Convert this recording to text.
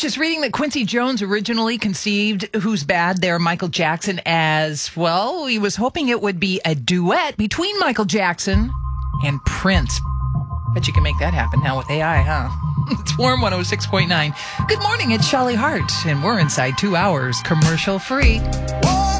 just reading that Quincy Jones originally conceived Who's Bad There, Michael Jackson, as, well, he was hoping it would be a duet between Michael Jackson and Prince. Bet you can make that happen now with AI, huh? It's Warm 106.9. Good morning, it's Shelley Hart, and we're inside 2 hours commercial free.